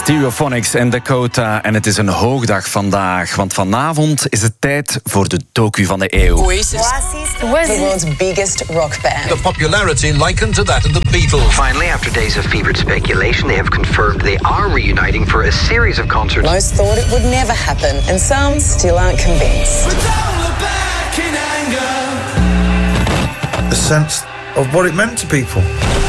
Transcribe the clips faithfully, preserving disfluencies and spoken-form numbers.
Stereophonics en Dakota. En het is een hoogdag vandaag, want vanavond is het tijd voor de docu van de eeuw. Oasis, the world's biggest rock band. The popularity likened to that of the Beatles. Finally, after days of fevered speculation, they have confirmed they are reuniting for a series of concerts. Most thought it would never happen, and some still aren't convinced. The sense of what it meant to people.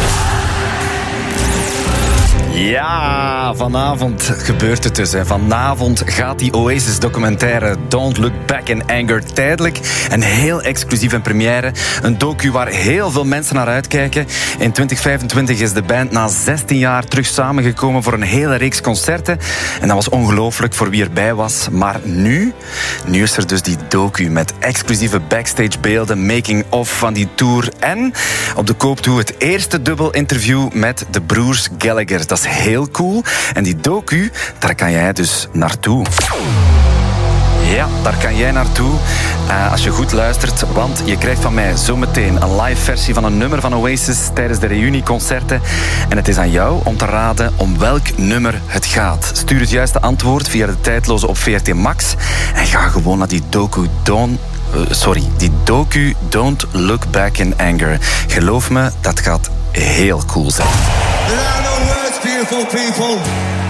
Ja, vanavond gebeurt het dus. Hè. Vanavond gaat die Oasis-documentaire Don't Look Back in Anger tijdelijk en heel exclusief in première. Een docu waar heel veel mensen naar uitkijken. In twintig vijfentwintig is de band na zestien jaar terug samengekomen voor een hele reeks concerten. En dat was ongelooflijk voor wie erbij was. Maar nu, nu is er dus die docu met exclusieve backstagebeelden, making-of van die tour. En op de koop toe het eerste dubbel interview met de broers Gallagher. Dat is heel cool. En die docu, daar kan jij dus naartoe. Ja, daar kan jij naartoe uh, als je goed luistert, want je krijgt van mij zometeen een live versie van een nummer van Oasis tijdens de reunieconcerten. En het is aan jou om te raden om welk nummer het gaat. Stuur het juiste antwoord via de tijdloze op V R T Max en ga gewoon naar die docu Don't uh, sorry, die docu Don't Look Back in Anger. Geloof me, dat gaat heel cool zijn. There are no words, beautiful people.